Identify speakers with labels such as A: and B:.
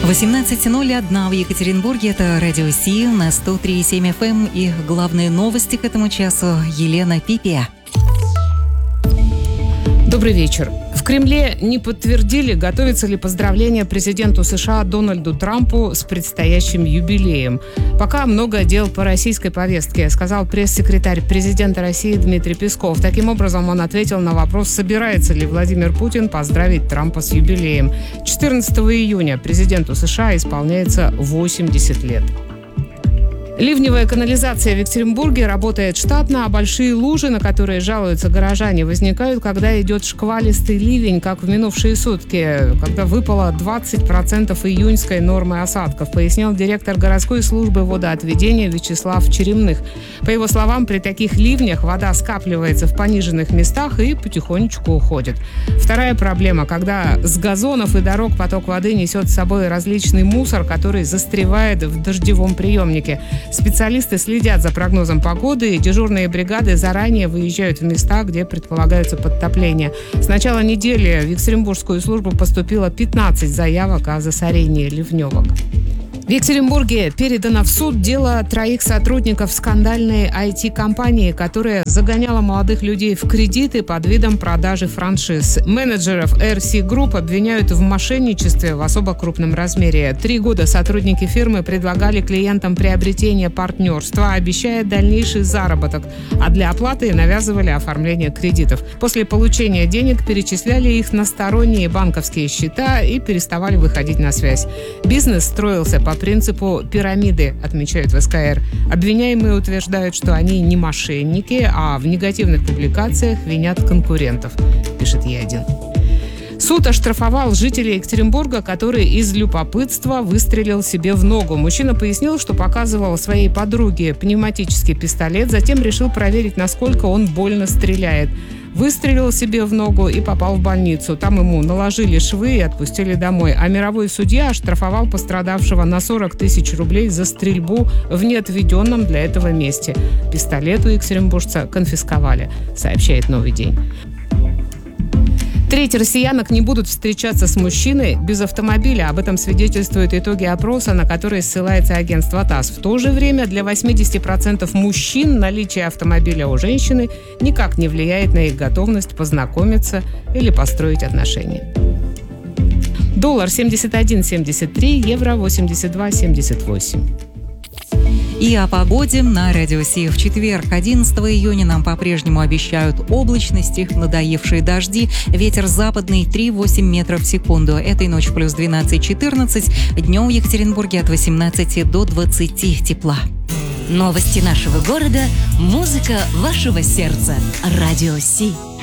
A: 18:01 в Екатеринбурге. Это Радио Си на 103,7 FM. И главные новости к этому часу. Елена Пипия.
B: Добрый вечер. В Кремле не подтвердили, готовится ли поздравление президенту США Дональду Трампу с предстоящим юбилеем. Пока много дел по российской повестке, сказал пресс-секретарь президента России Дмитрий Песков. Таким образом, он ответил на вопрос, собирается ли Владимир Путин поздравить Трампа с юбилеем. 14 июня президенту США исполняется 80 лет. Ливневая канализация в Екатеринбурге работает штатно, а большие лужи, на которые жалуются горожане, возникают, когда идет шквалистый ливень, как в минувшие сутки, когда выпало 20% июньской нормы осадков, пояснил директор городской службы водоотведения Вячеслав Черемных. По его словам, при таких ливнях вода скапливается в пониженных местах и потихонечку уходит. Вторая проблема, когда с газонов и дорог поток воды несет с собой различный мусор, который застревает в дождевом приемнике. Специалисты следят за прогнозом погоды, и дежурные бригады заранее выезжают в места, где предполагаются подтопления. С начала недели в Екатеринбургскую службу поступило 15 заявок о засорении ливневок. В Екатеринбурге передано в суд дело 3 сотрудников скандальной IT-компании, которая загоняла молодых людей в кредиты под видом продажи франшиз. Менеджеров RC Group обвиняют в мошенничестве в особо крупном размере. 3 года сотрудники фирмы предлагали клиентам приобретение партнерства, обещая дальнейший заработок, а для оплаты навязывали оформление кредитов. После получения денег перечисляли их на сторонние банковские счета и переставали выходить на связь. Бизнес строился по принципу пирамиды, отмечают в СКР. Обвиняемые утверждают, что они не мошенники, а в негативных публикациях винят конкурентов, пишет Е1. Суд оштрафовал жителя Екатеринбурга, который из любопытства выстрелил себе в ногу. Мужчина пояснил, что показывал своей подруге пневматический пистолет, затем решил проверить, насколько он больно стреляет. Выстрелил себе в ногу и попал в больницу. Там ему наложили швы и отпустили домой. А мировой судья оштрафовал пострадавшего на 40 тысяч рублей за стрельбу в неотведенном для этого месте. Пистолет у екатеринбуржца конфисковали, сообщает «Новый день». Треть россиянок не будут встречаться с мужчиной без автомобиля. Об этом свидетельствуют итоги опроса, на который ссылается агентство ТАСС. В то же время для 80% мужчин наличие автомобиля у женщины никак не влияет на их готовность познакомиться или построить отношения. Доллар 71.73, евро 82.78.
A: И о погоде на Радио Си. В четверг, 11 июня, нам по-прежнему обещают облачности, надоевшие дожди, ветер западный 3,8 метров в секунду. Этой ночью плюс 12-14, днем в Екатеринбурге от 18 до 20 тепла.
C: Новости нашего города, музыка вашего сердца. Радио Си.